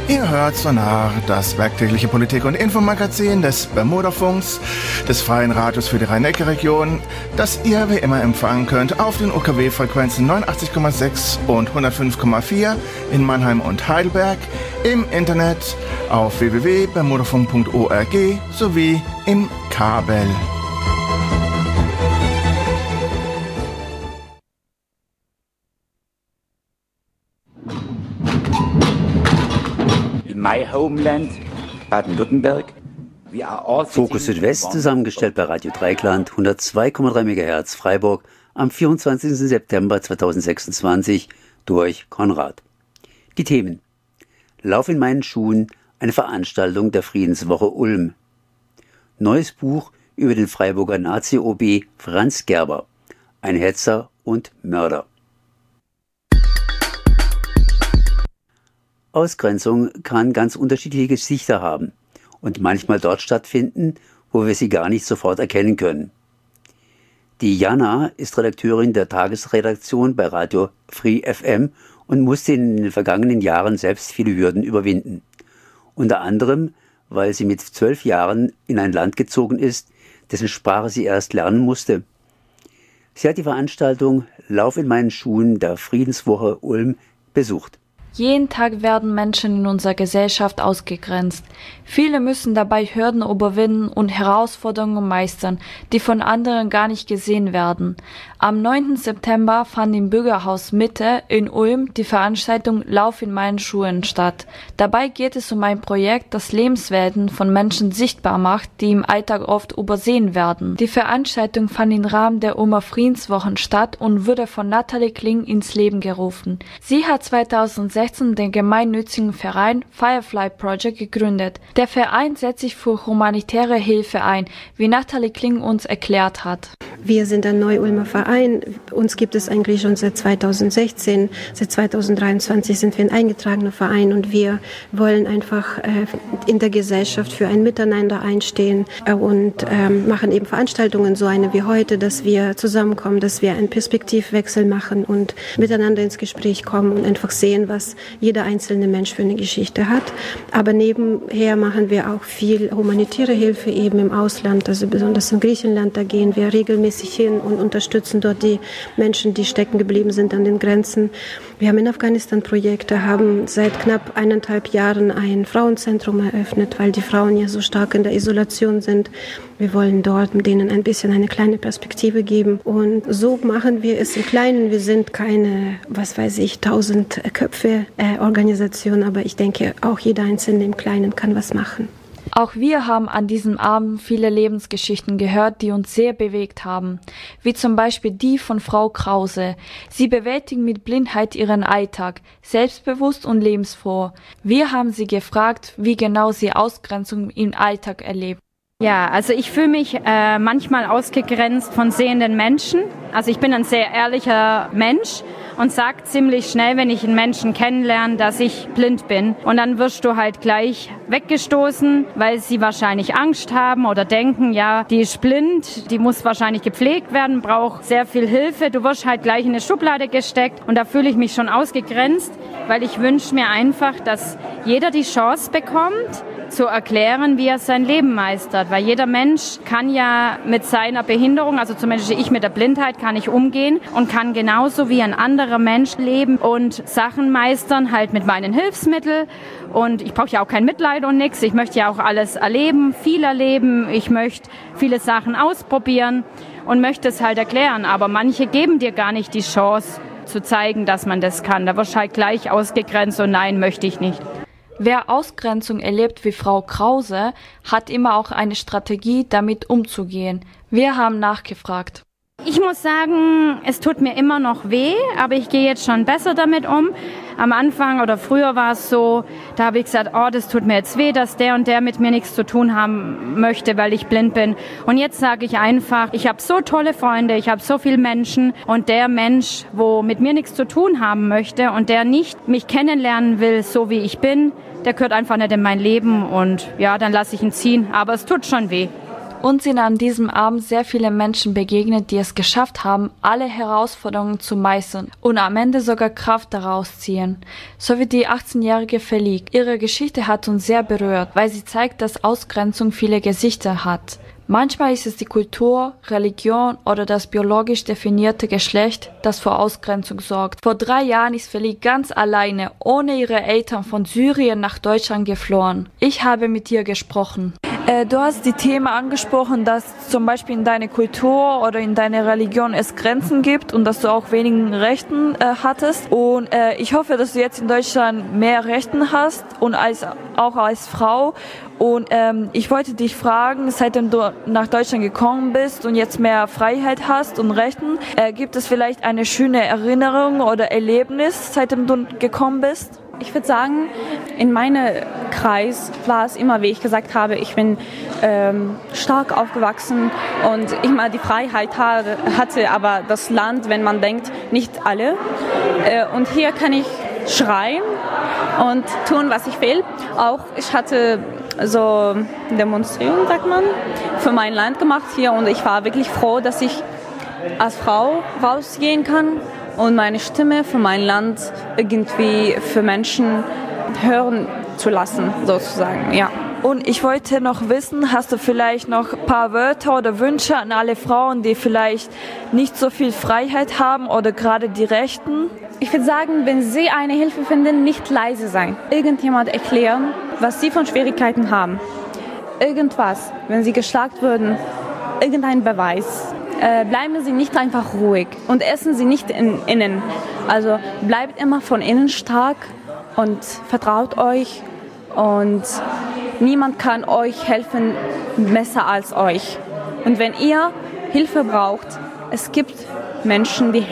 Ihr hört Sonar, das werktägliche Politik- und Infomagazin des Bermudafunks, des Freien Radios für die Rhein-Neckar-Region, das ihr wie immer empfangen könnt auf den UKW-Frequenzen 89,6 und 105,4 in Mannheim und Heidelberg, im Internet auf www.bermudafunk.org sowie im Kabel. My Homeland, Baden-Württemberg. Fokus Südwest, zusammengestellt bei Radio Dreieckland, 102,3 MHz Freiburg, am 24. September 2026 durch Konrad. Die Themen: Lauf in meinen Schuhen, eine Veranstaltung der Friedenswoche Ulm. Neues Buch über den Freiburger Nazi-OB Franz Gerber, ein Hetzer und Mörder. Ausgrenzung kann ganz unterschiedliche Gesichter haben und manchmal dort stattfinden, wo wir sie gar nicht sofort erkennen können. Die Jana ist Redakteurin der Tagesredaktion bei Radio Free FM und musste in den vergangenen Jahren selbst viele Hürden überwinden. Unter anderem, weil sie mit 12 Jahren in ein Land gezogen ist, dessen Sprache sie erst lernen musste. Sie hat die Veranstaltung Lauf in meinen Schuhen der Friedenswoche Ulm besucht. Jeden Tag werden Menschen in unserer Gesellschaft ausgegrenzt. Viele müssen dabei Hürden überwinden und Herausforderungen meistern, die von anderen gar nicht gesehen werden. Am 9. September fand im Bürgerhaus Mitte in Ulm die Veranstaltung Lauf in meinen Schuhen statt. Dabei geht es um ein Projekt, das Lebenswelten von Menschen sichtbar macht, die im Alltag oft übersehen werden. Die Veranstaltung fand im Rahmen der Ulmer Friedenswochen statt und wurde von Nathalie Kling ins Leben gerufen. Sie hat 2016 den gemeinnützigen Verein Firefly Project gegründet. Der Verein setzt sich für humanitäre Hilfe ein, wie Nathalie Kling uns erklärt hat. Wir sind ein Neu-Ulmer Verein. Uns gibt es eigentlich schon seit 2016. Seit 2023 sind wir ein eingetragener Verein und wir wollen einfach in der Gesellschaft für ein Miteinander einstehen und machen eben Veranstaltungen, so eine wie heute, dass wir zusammenkommen, dass wir einen Perspektivwechsel machen und miteinander ins Gespräch kommen und einfach sehen, was jeder einzelne Mensch für eine Geschichte hat. Aber nebenher machen wir auch viel humanitäre Hilfe eben im Ausland, also besonders in Griechenland. Da gehen wir regelmäßig hin und unterstützen dort die Menschen, die stecken geblieben sind an den Grenzen. Wir haben in Afghanistan Projekte, haben seit knapp 1,5 Jahren ein Frauenzentrum eröffnet, weil die Frauen ja so stark in der Isolation sind. Wir wollen dort denen ein bisschen eine kleine Perspektive geben. Und so machen wir es im Kleinen. Wir sind keine, 1000 Köpfe Organisation, aber ich denke, auch jeder Einzelne im Kleinen kann was machen. Auch wir haben an diesem Abend viele Lebensgeschichten gehört, die uns sehr bewegt haben, wie zum Beispiel die von Frau Krause. Sie bewältigt mit Blindheit ihren Alltag, selbstbewusst und lebensfroh. Wir haben sie gefragt, wie genau sie Ausgrenzung im Alltag erlebt. Ja, also ich fühle mich manchmal ausgegrenzt von sehenden Menschen. Also ich bin ein sehr ehrlicher Mensch und sage ziemlich schnell, wenn ich einen Menschen kennenlerne, dass ich blind bin. Und dann wirst du halt gleich weggestoßen, weil sie wahrscheinlich Angst haben oder denken, ja, die ist blind, die muss wahrscheinlich gepflegt werden, braucht sehr viel Hilfe. Du wirst halt gleich in eine Schublade gesteckt und da fühle ich mich schon ausgegrenzt, weil ich wünsche mir einfach, dass jeder die Chance bekommt, zu erklären, wie er sein Leben meistert. Weil jeder Mensch kann ja mit seiner Behinderung, also zum Beispiel ich mit der Blindheit, kann ich umgehen und kann genauso wie ein anderer Mensch leben und Sachen meistern, halt mit meinen Hilfsmitteln. Und ich brauche ja auch kein Mitleid und nichts. Ich möchte ja auch alles erleben, viel erleben. Ich möchte viele Sachen ausprobieren und möchte es halt erklären. Aber manche geben dir gar nicht die Chance zu zeigen, dass man das kann. Da wirst du halt gleich ausgegrenzt und nein, möchte ich nicht. Wer Ausgrenzung erlebt wie Frau Krause, hat immer auch eine Strategie, damit umzugehen. Wir haben nachgefragt. Ich muss sagen, es tut mir immer noch weh, aber ich gehe jetzt schon besser damit um. Am Anfang oder früher war es so, da habe ich gesagt, oh, das tut mir jetzt weh, dass der und der mit mir nichts zu tun haben möchte, weil ich blind bin. Und jetzt sage ich einfach, ich habe so tolle Freunde, ich habe so viele Menschen und der Mensch, wo mit mir nichts zu tun haben möchte und der nicht mich kennenlernen will, so wie ich bin, der gehört einfach nicht in mein Leben und ja, dann lasse ich ihn ziehen. Aber es tut schon weh. Uns sind an diesem Abend sehr viele Menschen begegnet, die es geschafft haben, alle Herausforderungen zu meistern und am Ende sogar Kraft daraus ziehen. So wie die 18-jährige Felique. Ihre Geschichte hat uns sehr berührt, weil sie zeigt, dass Ausgrenzung viele Gesichter hat. Manchmal ist es die Kultur, Religion oder das biologisch definierte Geschlecht, das vor Ausgrenzung sorgt. Vor 3 Jahren ist Felique ganz alleine, ohne ihre Eltern, von Syrien nach Deutschland geflohen. Ich habe mit ihr gesprochen. Du hast die Themen angesprochen, dass zum Beispiel in deiner Kultur oder in deiner Religion es Grenzen gibt und dass du auch wenigen Rechten hattest. Und ich hoffe, dass du jetzt in Deutschland mehr Rechten hast und auch als Frau. Und ich wollte dich fragen, seitdem du nach Deutschland gekommen bist und jetzt mehr Freiheit hast und Rechten, gibt es vielleicht eine schöne Erinnerung oder Erlebnis, seitdem du gekommen bist? Ich würde sagen, in meinem Kreis war es immer, wie ich gesagt habe, ich bin stark aufgewachsen und ich mal die Freiheit hatte, aber das Land, wenn man denkt, nicht alle. Und hier kann ich schreien und tun, was ich will. Auch ich hatte so Demonstrationen, sagt man, für mein Land gemacht hier und ich war wirklich froh, dass ich als Frau rausgehen kann und meine Stimme für mein Land irgendwie für Menschen hören zu lassen, sozusagen, ja. Und ich wollte noch wissen, hast du vielleicht noch ein paar Wörter oder Wünsche an alle Frauen, die vielleicht nicht so viel Freiheit haben oder gerade die Rechten? Ich würde sagen, wenn Sie eine Hilfe finden, nicht leise sein. Irgendjemand erklären, was Sie von Schwierigkeiten haben. Irgendwas, wenn Sie geschlagen würden, irgendein Beweis. Bleiben Sie nicht einfach ruhig und essen Sie nicht innen. Also bleibt immer von innen stark und vertraut euch und niemand kann euch helfen besser als euch. Und wenn ihr Hilfe braucht, es gibt Menschen, die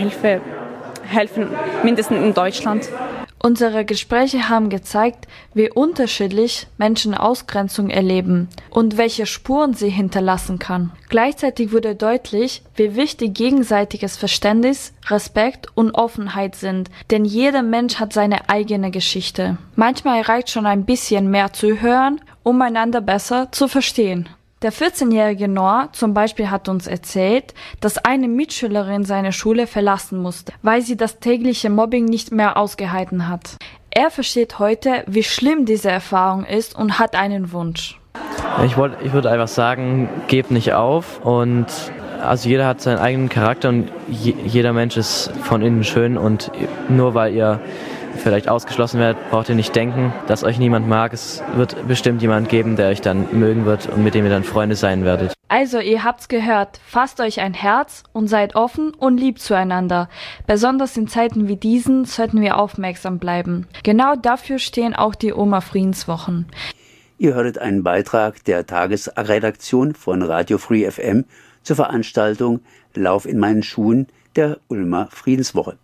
helfen, mindestens in Deutschland. Unsere Gespräche haben gezeigt, wie unterschiedlich Menschen Ausgrenzung erleben und welche Spuren sie hinterlassen kann. Gleichzeitig wurde deutlich, wie wichtig gegenseitiges Verständnis, Respekt und Offenheit sind, denn jeder Mensch hat seine eigene Geschichte. Manchmal reicht schon ein bisschen mehr zu hören, um einander besser zu verstehen. Der 14-jährige Noah zum Beispiel hat uns erzählt, dass eine Mitschülerin seine Schule verlassen musste, weil sie das tägliche Mobbing nicht mehr ausgehalten hat. Er versteht heute, wie schlimm diese Erfahrung ist und hat einen Wunsch. Ich würde einfach sagen, gebt nicht auf und also jeder hat seinen eigenen Charakter und jeder Mensch ist von innen schön und nur weil ihr vielleicht ausgeschlossen werdet, braucht ihr nicht denken, dass euch niemand mag. Es wird bestimmt jemand geben, der euch dann mögen wird und mit dem ihr dann Freunde sein werdet. Also, ihr habt's gehört, fasst euch ein Herz und seid offen und lieb zueinander. Besonders in Zeiten wie diesen sollten wir aufmerksam bleiben. Genau dafür stehen auch die Oma-Friedenswochen. Ihr hörtet einen Beitrag der Tagesredaktion von Radio Free FM zur Veranstaltung Lauf in meinen Schuhen der Ulmer Friedenswoche.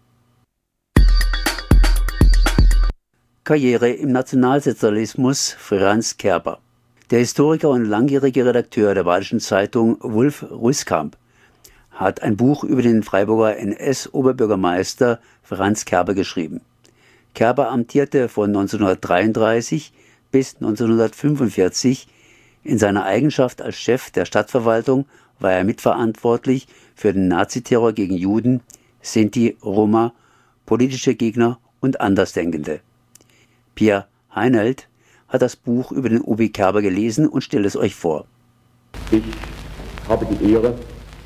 Karriere im Nationalsozialismus Franz Kerper. Der Historiker und langjährige Redakteur der Badischen Zeitung Wulf Rüskamp hat ein Buch über den Freiburger NS-Oberbürgermeister Franz Kerper geschrieben. Kerper amtierte von 1933 bis 1945. In seiner Eigenschaft als Chef der Stadtverwaltung war er mitverantwortlich für den Naziterror gegen Juden, Sinti, Roma, politische Gegner und Andersdenkende. Pierre Heinelt hat das Buch über den Obi Kerper gelesen und stellt es euch vor. Ich habe die Ehre,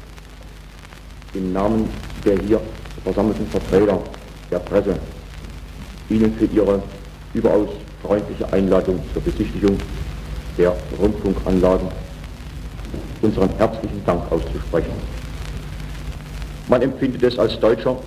im Namen der hier versammelten Vertreter der Presse Ihnen für Ihre überaus freundliche Einladung zur Besichtigung der Rundfunkanlagen unseren herzlichen Dank auszusprechen. Man empfindet es als Deutscher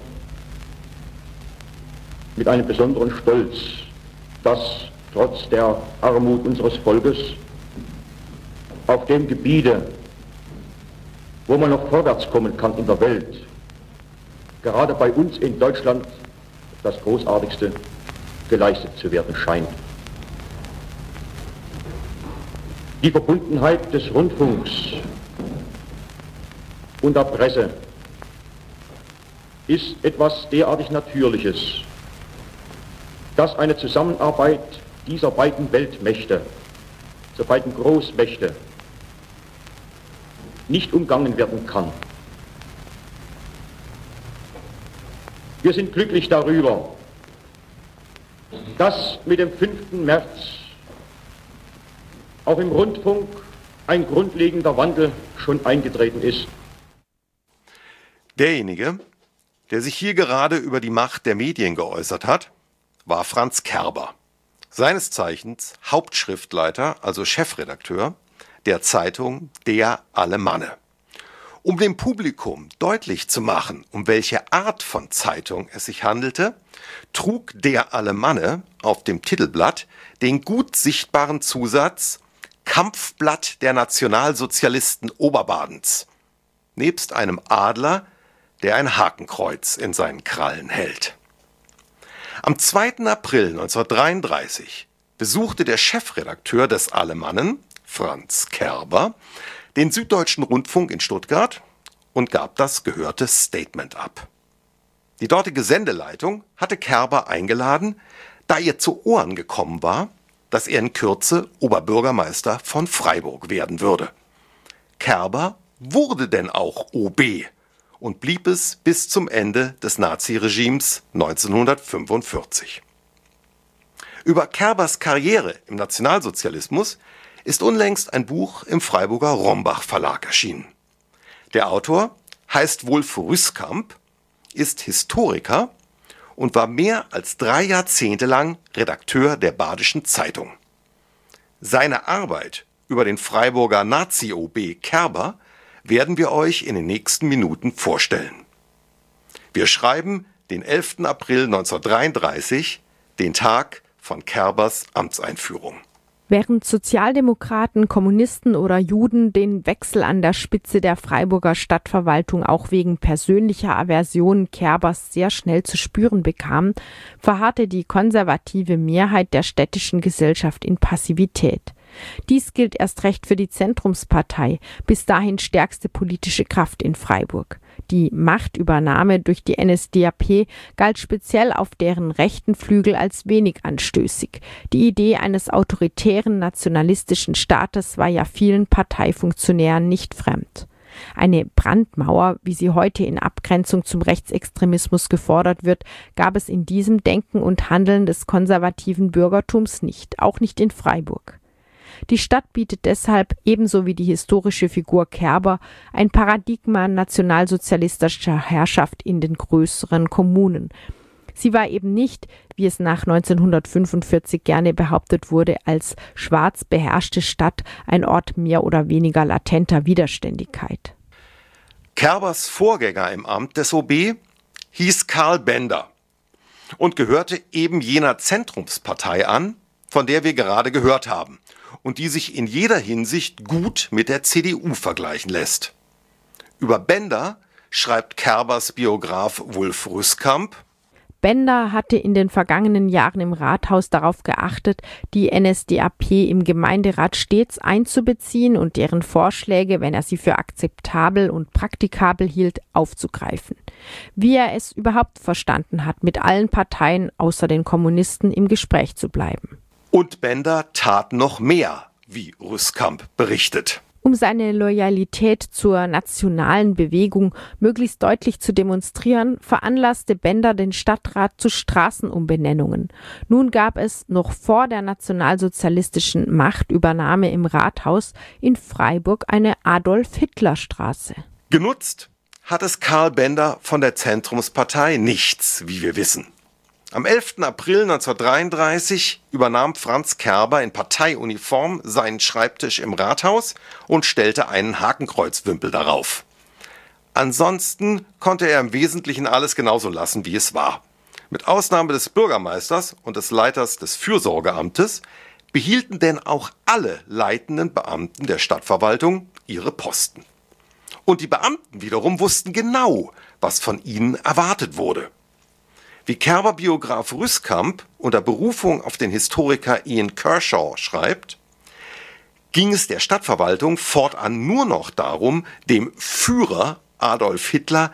mit einem besonderen Stolz, dass trotz der Armut unseres Volkes auf dem Gebiete, wo man noch vorwärts kommen kann in der Welt, gerade bei uns in Deutschland das Großartigste geleistet zu werden scheint. Die Verbundenheit des Rundfunks und der Presse ist etwas derartig Natürliches, dass eine Zusammenarbeit dieser beiden Weltmächte, dieser beiden Großmächte, nicht umgangen werden kann. Wir sind glücklich darüber, dass mit dem 5. März auch im Rundfunk ein grundlegender Wandel schon eingetreten ist. Derjenige, der sich hier gerade über die Macht der Medien geäußert hat, war Franz Kerber, seines Zeichens Hauptschriftleiter, also Chefredakteur der Zeitung Der Alemanne. Um dem Publikum deutlich zu machen, um welche Art von Zeitung es sich handelte, trug Der Alemanne auf dem Titelblatt den gut sichtbaren Zusatz Kampfblatt der Nationalsozialisten Oberbadens, nebst einem Adler, der ein Hakenkreuz in seinen Krallen hält. Am 2. April 1933 besuchte der Chefredakteur des Alemannen, Franz Kerber, den Süddeutschen Rundfunk in Stuttgart und gab das gehörte Statement ab. Die dortige Sendeleitung hatte Kerber eingeladen, da ihr zu Ohren gekommen war, dass er in Kürze Oberbürgermeister von Freiburg werden würde. Kerber wurde denn auch OB und blieb es bis zum Ende des Naziregimes 1945. Über Kerbers Karriere im Nationalsozialismus ist unlängst ein Buch im Freiburger Rombach Verlag erschienen. Der Autor heißt Wulf Rüskamp, ist Historiker und war mehr als 3 Jahrzehnte lang Redakteur der Badischen Zeitung. Seine Arbeit über den Freiburger Nazi-OB Kerber werden wir euch in den nächsten Minuten vorstellen. Wir schreiben den 11. April 1933, den Tag von Kerbers Amtseinführung. Während Sozialdemokraten, Kommunisten oder Juden den Wechsel an der Spitze der Freiburger Stadtverwaltung auch wegen persönlicher Aversion Kerbers sehr schnell zu spüren bekamen, verharrte die konservative Mehrheit der städtischen Gesellschaft in Passivität. Dies gilt erst recht für die Zentrumspartei, bis dahin stärkste politische Kraft in Freiburg. Die Machtübernahme durch die NSDAP galt speziell auf deren rechten Flügel als wenig anstößig. Die Idee eines autoritären nationalistischen Staates war ja vielen Parteifunktionären nicht fremd. Eine Brandmauer, wie sie heute in Abgrenzung zum Rechtsextremismus gefordert wird, gab es in diesem Denken und Handeln des konservativen Bürgertums nicht, auch nicht in Freiburg. Die Stadt bietet deshalb, ebenso wie die historische Figur Kerber, ein Paradigma nationalsozialistischer Herrschaft in den größeren Kommunen. Sie war eben nicht, wie es nach 1945 gerne behauptet wurde, als schwarz beherrschte Stadt ein Ort mehr oder weniger latenter Widerständigkeit. Kerbers Vorgänger im Amt des OB hieß Karl Bender und gehörte eben jener Zentrumspartei an, von der wir gerade gehört haben und die sich in jeder Hinsicht gut mit der CDU vergleichen lässt. Über Bender schreibt Kerbers Biograf Wulf Rüskamp: Bender hatte in den vergangenen Jahren im Rathaus darauf geachtet, die NSDAP im Gemeinderat stets einzubeziehen und deren Vorschläge, wenn er sie für akzeptabel und praktikabel hielt, aufzugreifen. Wie er es überhaupt verstanden hat, mit allen Parteien außer den Kommunisten im Gespräch zu bleiben. Und Bender tat noch mehr, wie Rüskamp berichtet. Um seine Loyalität zur nationalen Bewegung möglichst deutlich zu demonstrieren, veranlasste Bender den Stadtrat zu Straßenumbenennungen. Nun gab es noch vor der nationalsozialistischen Machtübernahme im Rathaus in Freiburg eine Adolf-Hitler-Straße. Genutzt hat es Karl Bender von der Zentrumspartei nichts, wie wir wissen. Am 11. April 1933 übernahm Franz Kerber in Parteiuniform seinen Schreibtisch im Rathaus und stellte einen Hakenkreuzwimpel darauf. Ansonsten konnte er im Wesentlichen alles genauso lassen, wie es war. Mit Ausnahme des Bürgermeisters und des Leiters des Fürsorgeamtes behielten denn auch alle leitenden Beamten der Stadtverwaltung ihre Posten. Und die Beamten wiederum wussten genau, was von ihnen erwartet wurde. Wie Kerber-Biograf Rüskamp unter Berufung auf den Historiker Ian Kershaw schreibt, ging es der Stadtverwaltung fortan nur noch darum, dem Führer Adolf Hitler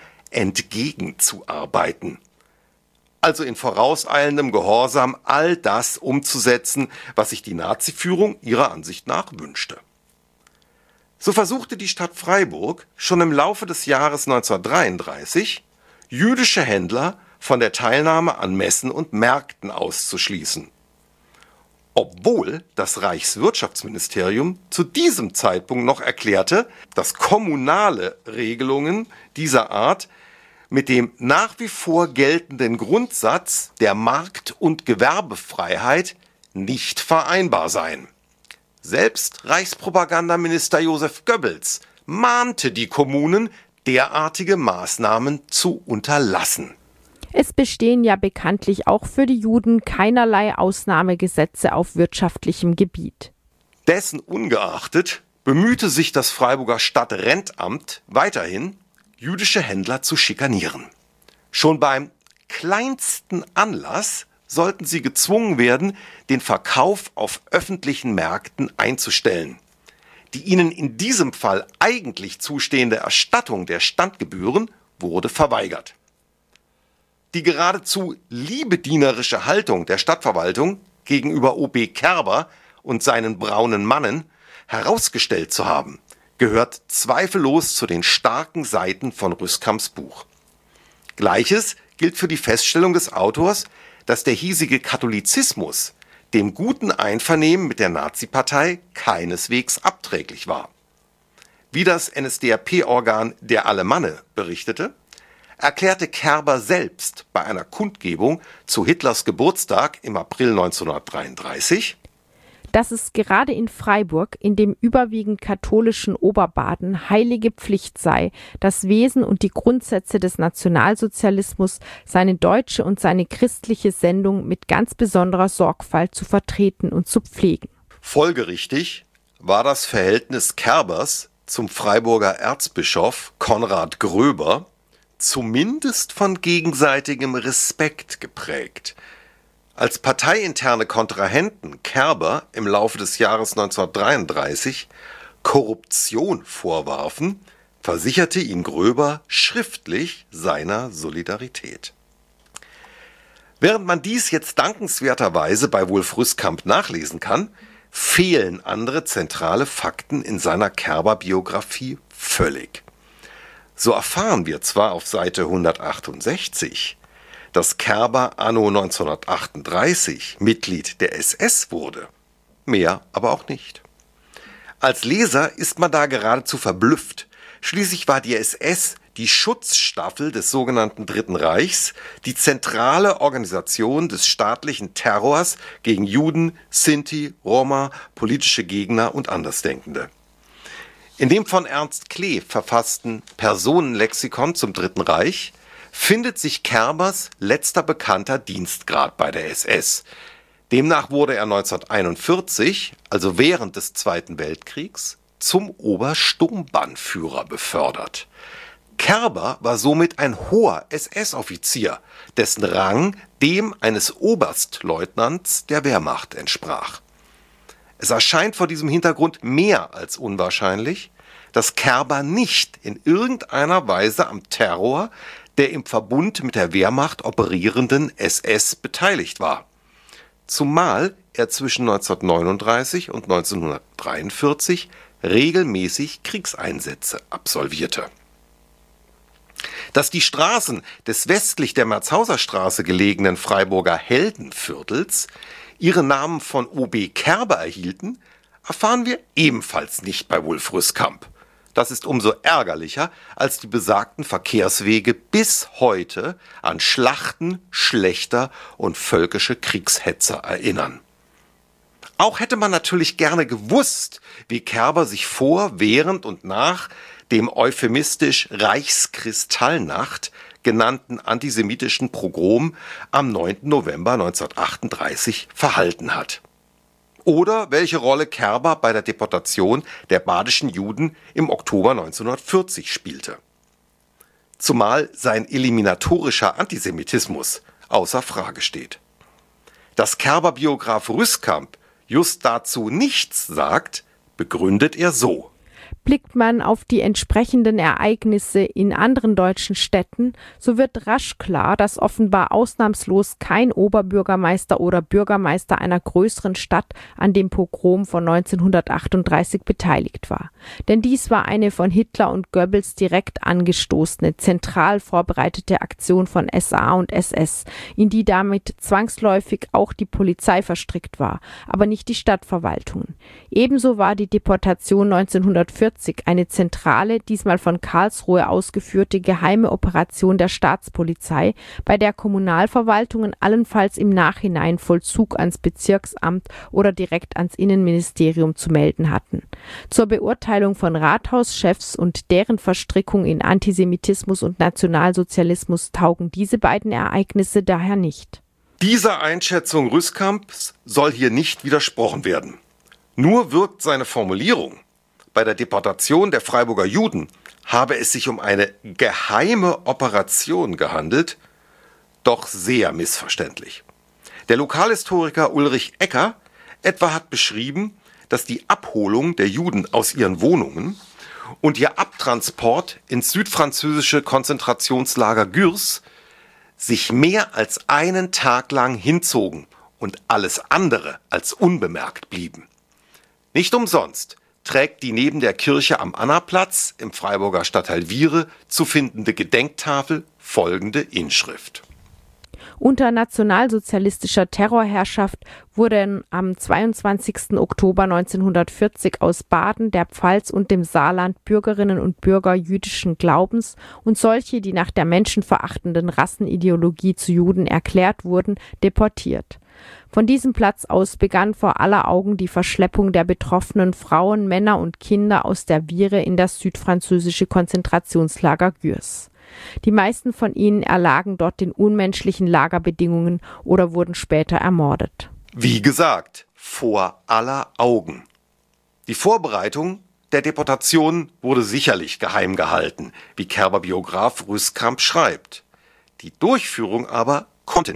entgegenzuarbeiten. Also in vorauseilendem Gehorsam all das umzusetzen, was sich die Naziführung ihrer Ansicht nach wünschte. So versuchte die Stadt Freiburg schon im Laufe des Jahres 1933, jüdische Händler von der Teilnahme an Messen und Märkten auszuschließen. Obwohl das Reichswirtschaftsministerium zu diesem Zeitpunkt noch erklärte, dass kommunale Regelungen dieser Art mit dem nach wie vor geltenden Grundsatz der Markt- und Gewerbefreiheit nicht vereinbar seien. Selbst Reichspropagandaminister Josef Goebbels mahnte die Kommunen, derartige Maßnahmen zu unterlassen. Es bestehen ja bekanntlich auch für die Juden keinerlei Ausnahmegesetze auf wirtschaftlichem Gebiet. Dessen ungeachtet bemühte sich das Freiburger Stadtrentamt weiterhin, jüdische Händler zu schikanieren. Schon beim kleinsten Anlass sollten sie gezwungen werden, den Verkauf auf öffentlichen Märkten einzustellen. Die ihnen in diesem Fall eigentlich zustehende Erstattung der Standgebühren wurde verweigert. Die geradezu liebedienerische Haltung der Stadtverwaltung gegenüber OB Kerber und seinen braunen Mannen herausgestellt zu haben, gehört zweifellos zu den starken Seiten von Rüskamps Buch. Gleiches gilt für die Feststellung des Autors, dass der hiesige Katholizismus dem guten Einvernehmen mit der Nazi-Partei keineswegs abträglich war. Wie das NSDAP-Organ Der Alemanne berichtete, erklärte Kerber selbst bei einer Kundgebung zu Hitlers Geburtstag im April 1933, dass es gerade in Freiburg, in dem überwiegend katholischen Oberbaden, heilige Pflicht sei, das Wesen und die Grundsätze des Nationalsozialismus, seine deutsche und seine christliche Sendung mit ganz besonderer Sorgfalt zu vertreten und zu pflegen. Folgerichtig war das Verhältnis Kerbers zum Freiburger Erzbischof Konrad Gröber zumindest von gegenseitigem Respekt geprägt. Als parteiinterne Kontrahenten Kerber im Laufe des Jahres 1933 Korruption vorwarfen, versicherte ihn Gröber schriftlich seiner Solidarität. Während man dies jetzt dankenswerterweise bei Wulf Rüskamp nachlesen kann, fehlen andere zentrale Fakten in seiner Kerber-Biografie völlig. So erfahren wir zwar auf Seite 168, dass Kerber anno 1938 Mitglied der SS wurde. Mehr aber auch nicht. Als Leser ist man da geradezu verblüfft. Schließlich war die SS die Schutzstaffel des sogenannten Dritten Reichs, die zentrale Organisation des staatlichen Terrors gegen Juden, Sinti, Roma, politische Gegner und Andersdenkende. In dem von Ernst Klee verfassten Personenlexikon zum Dritten Reich findet sich Kerbers letzter bekannter Dienstgrad bei der SS. Demnach wurde er 1941, also während des Zweiten Weltkriegs, zum Obersturmbannführer befördert. Kerber war somit ein hoher SS-Offizier, dessen Rang dem eines Oberstleutnants der Wehrmacht entsprach. Es erscheint vor diesem Hintergrund mehr als unwahrscheinlich, dass Kerber nicht in irgendeiner Weise am Terror der im Verbund mit der Wehrmacht operierenden SS beteiligt war. Zumal er zwischen 1939 und 1943 regelmäßig Kriegseinsätze absolvierte. Dass die Straßen des westlich der Merzhauser gelegenen Freiburger Heldenviertels ihre Namen von OB Kerber erhielten, erfahren wir ebenfalls nicht bei Wulf Rüskamp. Das ist umso ärgerlicher, als die besagten Verkehrswege bis heute an Schlachten, Schlächter und völkische Kriegshetzer erinnern. Auch hätte man natürlich gerne gewusst, wie Kerber sich vor, während und nach dem euphemistisch Reichskristallnacht genannten antisemitischen Pogrom am 9. November 1938 verhalten hat. Oder welche Rolle Kerber bei der Deportation der badischen Juden im Oktober 1940 spielte. Zumal sein eliminatorischer Antisemitismus außer Frage steht. Dass Kerber-Biograf Rüskamp just dazu nichts sagt, begründet er so. Blickt man auf die entsprechenden Ereignisse in anderen deutschen Städten, so wird rasch klar, dass offenbar ausnahmslos kein Oberbürgermeister oder Bürgermeister einer größeren Stadt an dem Pogrom von 1938 beteiligt war. Denn dies war eine von Hitler und Goebbels direkt angestoßene, zentral vorbereitete Aktion von SA und SS, in die damit zwangsläufig auch die Polizei verstrickt war, aber nicht die Stadtverwaltungen. Ebenso war die Deportation 1940 eine zentrale, diesmal von Karlsruhe ausgeführte geheime Operation der Staatspolizei, bei der Kommunalverwaltungen allenfalls im Nachhinein Vollzug ans Bezirksamt oder direkt ans Innenministerium zu melden hatten. Zur Beurteilung von Rathauschefs und deren Verstrickung in Antisemitismus und Nationalsozialismus taugen diese beiden Ereignisse daher nicht. Dieser Einschätzung Rüskamps soll hier nicht widersprochen werden. Nur wirkt seine Formulierung, bei der Deportation der Freiburger Juden habe es sich um eine geheime Operation gehandelt, doch sehr missverständlich. Der Lokalhistoriker Ulrich Ecker etwa hat beschrieben, dass die Abholung der Juden aus ihren Wohnungen und ihr Abtransport ins südfranzösische Konzentrationslager Gürs sich mehr als einen Tag lang hinzogen und alles andere als unbemerkt blieben. Nicht umsonst trägt die neben der Kirche am Annaplatz im Freiburger Stadtteil Wiehre zu findende Gedenktafel folgende Inschrift. Unter nationalsozialistischer Terrorherrschaft wurden am 22. Oktober 1940 aus Baden, der Pfalz und dem Saarland Bürgerinnen und Bürger jüdischen Glaubens und solche, die nach der menschenverachtenden Rassenideologie zu Juden erklärt wurden, deportiert. Von diesem Platz aus begann vor aller Augen die Verschleppung der betroffenen Frauen, Männer und Kinder aus der Wiehre in das südfranzösische Konzentrationslager Gürs. Die meisten von ihnen erlagen dort den unmenschlichen Lagerbedingungen oder wurden später ermordet. Wie gesagt, vor aller Augen. Die Vorbereitung der Deportation wurde sicherlich geheim gehalten, wie Kerber-Biograf Rüskamp schreibt. Die Durchführung aber konnte